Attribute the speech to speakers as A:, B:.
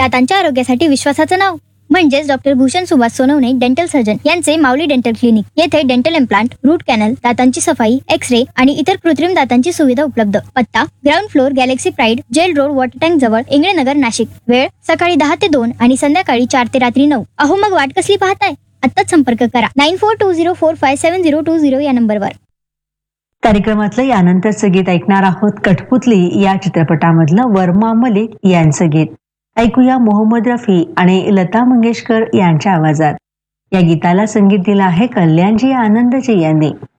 A: दातांच्या आरोग्यासाठी विश्वासाचं नाव म्हणजेच doctor Bhushan Subhash Sonawane dental surgeon यांचे माऊली डेंटल क्लिनिक. येथे डेंटल इम्प्लांट, रूट कॅनल, दातांची सफाई, एक्स-रे आणि इतर कृत्रिम दातांची सुविधा उपलब्ध. पत्ता ground floor, Galaxy pride, gel road, water tank जवळ, इंगळेनगर, नाशिक. वेळ सकाळी 10 ते 2 आणि संध्याकाळी 4 ते रात्री 9. अहो मग वाट कसली पाहताय? आत्ताच संपर्क करा 9420457020 या नंबरवर.
B: कार्यक्रमातलं यानंतरचं गीत ऐकणार आहोत. कठपुतली या चित्रपटामधलं वर्मा मलिक यांचं गीत. ऐकूया मोहम्मद रफी आणि लता मंगेशकर यांच्या आवाजात. या गीताला संगीत दिलं आहे कल्याणजी आनंदजी यांनी.